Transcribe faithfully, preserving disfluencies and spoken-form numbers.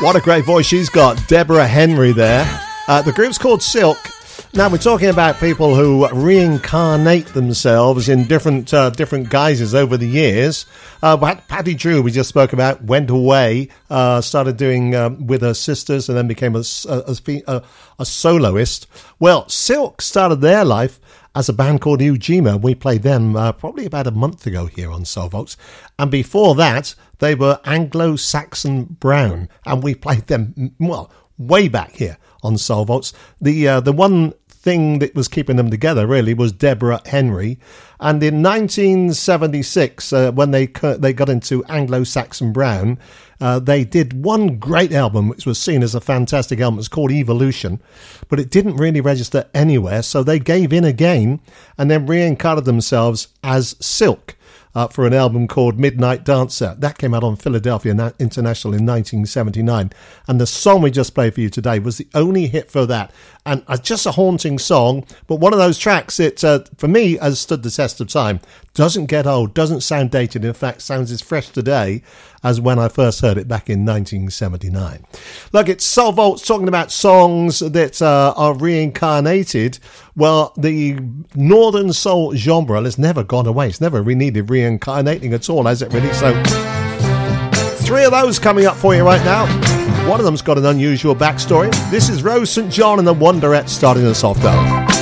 What a great voice she's got. Deborah Henry there. Uh, the group's called Silk. Now, we're talking about people who reincarnate themselves in different uh, different guises over the years. Uh, Patty Drew, we just spoke about, went away, uh, started doing um, with her sisters, and then became a, a, a, a soloist. Well, Silk started their life as a band called Ujima. We played them uh, probably about a month ago here on Soul Vaults. And before that, they were Anglo-Saxon Brown, and we played them, well, way back here on Soul Vaults. The, uh, the one thing that was keeping them together, really, was Deborah Henry. And in nineteen seventy-six, uh, when they they got into Anglo-Saxon Brown, uh, they did one great album, which was seen as a fantastic album. It's called Evolution, but it didn't really register anywhere, so they gave in again and then reincarnated themselves as Silk. Uh, for an album called Midnight Dancer. That came out on Philadelphia International in nineteen seventy-nine. And the song we just played for you today was the only hit for that. And uh, just a haunting song, but one of those tracks that, uh, for me, has stood the test of time. Doesn't get old, doesn't sound dated. In fact, sounds as fresh today as when I first heard it back in nineteen seventy-nine. Look, it's Soul Vaults talking about songs that uh, are reincarnated. Well, the Northern Soul genre has never gone away. It's never really needed reincarnating at all, has it really? So, three of those coming up for you right now. One of them's got an unusual backstory. This is Rose Saint John and the Wonderettes starting us off, though.